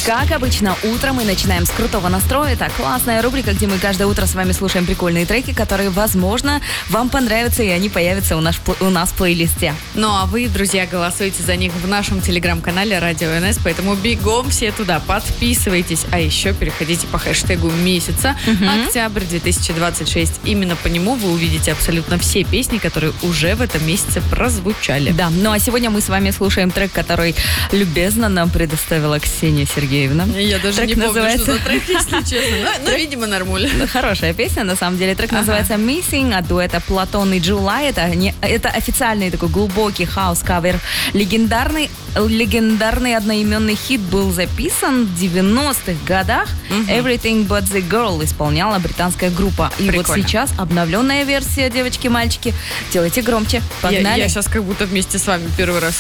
Как обычно, утром мы начинаем с крутого настроя. Это классная рубрика, где мы каждое утро с вами слушаем прикольные треки, которые, возможно, вам понравятся, и они появятся у нас в плейлисте. Ну а вы, друзья, голосуйте за них в нашем телеграм-канале Радио НС, поэтому бегом все туда, подписывайтесь. А еще переходите по хэштегу месяца октябрь 2026. Именно по нему вы увидите абсолютно все песни, которые уже в этом месяце прозвучали. Да, ну а сегодня мы с вами слушаем трек, который любезно нам предоставила Ксения Сергеевна. Я даже трек не помню, называется... что за трек, если честно. Но видимо, нормуль. Хорошая песня, на самом деле. Трек называется Missing от дуэта Платон и Джулай. Это официальный такой глубокий хаус-кавер. Легендарный одноименный хит был записан в 90-х годах. Everything But The Girl исполняла британская группа. И Прикольно. вот сейчас обновленная версия, девочки-мальчики. Делайте громче. Погнали. Я сейчас как будто вместе с вами первый раз